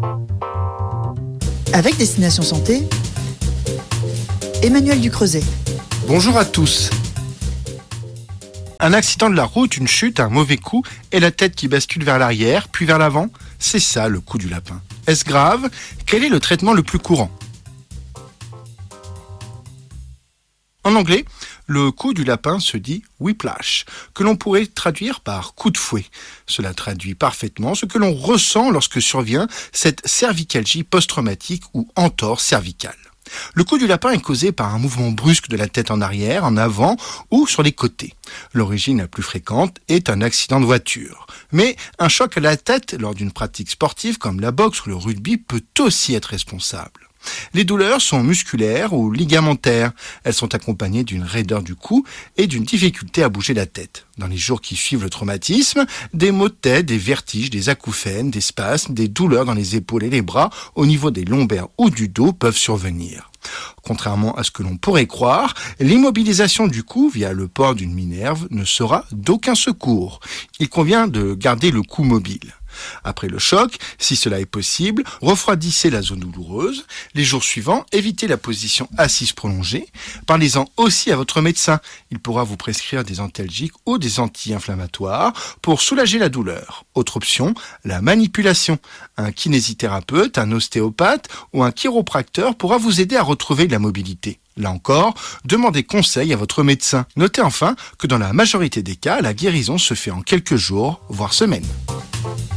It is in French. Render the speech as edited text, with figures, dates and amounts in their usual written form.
Avec Destination Santé, Emmanuel Ducreuset. Bonjour à tous. Un accident de la route, une chute, un mauvais coup et la tête qui bascule vers l'arrière, puis vers l'avant, c'est ça le coup du lapin. Est-ce grave ? Quel est le traitement le plus courant ? En anglais, le coup du lapin se dit whiplash, que l'on pourrait traduire par coup de fouet. Cela traduit parfaitement ce que l'on ressent lorsque survient cette cervicalgie post-traumatique ou entorse cervicale. Le coup du lapin est causé par un mouvement brusque de la tête en arrière, en avant ou sur les côtés. L'origine la plus fréquente est un accident de voiture. Mais un choc à la tête lors d'une pratique sportive comme la boxe ou le rugby peut aussi être responsable. Les douleurs sont musculaires ou ligamentaires. Elles sont accompagnées d'une raideur du cou et d'une difficulté à bouger la tête. Dans les jours qui suivent le traumatisme, des maux de tête, des vertiges, des acouphènes, des spasmes, des douleurs dans les épaules et les bras, au niveau des lombaires ou du dos peuvent survenir. Contrairement à ce que l'on pourrait croire, l'immobilisation du cou via le port d'une minerve ne sera d'aucun secours. Il convient de garder le cou mobile. Après le choc, si cela est possible, refroidissez la zone douloureuse. Les jours suivants, évitez la position assise prolongée. Parlez-en aussi à votre médecin. Il pourra vous prescrire des antalgiques ou des anti-inflammatoires pour soulager la douleur. Autre option, la manipulation. Un kinésithérapeute, un ostéopathe ou un chiropracteur pourra vous aider à retrouver de la mobilité. Là encore, demandez conseil à votre médecin. Notez enfin que dans la majorité des cas, la guérison se fait en quelques jours, voire semaines.